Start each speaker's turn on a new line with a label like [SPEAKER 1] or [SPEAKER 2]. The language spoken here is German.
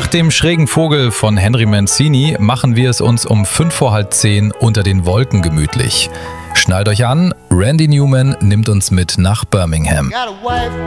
[SPEAKER 1] dem schrägen Vogel von Henry Mancini machen wir es uns um 9:55 unter den Wolken gemütlich. Schnallt euch an, Randy Newman nimmt uns mit nach Birmingham.